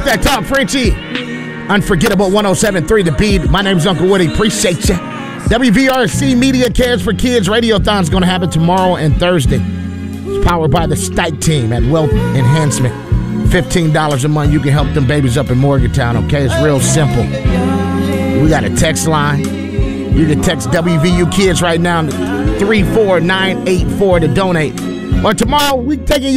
that talk, Frenchie. Unforgettable 107.3 The Beat. My name's Uncle Woody. Appreciate you. WVRC Media Cares for Kids Radiothon's going to happen tomorrow and Thursday. It's powered by the Stike Team at Wealth Enhancement. $15 a month. You can help them babies up in Morgantown, okay? It's real simple. We got a text line. You can text WVU Kids right now to 34984 to donate. Or tomorrow, we taking your